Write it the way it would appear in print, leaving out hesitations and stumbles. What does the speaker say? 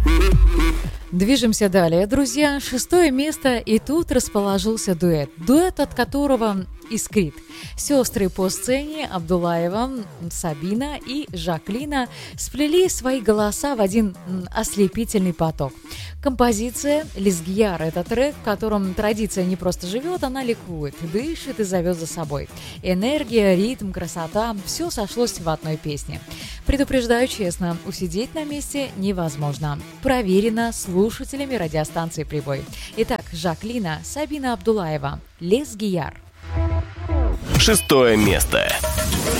Движемся далее, друзья. 6 место, и тут расположился дуэт. Дуэт, от которого искрит. Сестры по сцене Абдулаева, Сабина и Жаклина сплели свои голоса в один ослепительный поток. Композиция «Лезгияр» — это трек, в котором традиция не просто живет, она ликует, дышит и зовет за собой. Энергия, ритм, красота — все сошлось в одной песне. Предупреждаю честно, усидеть на месте невозможно. Проверено слушателями радиостанции «Прибой». Итак, Жаклина, Сабина Абдулаева, «Лезгияр». 6 место.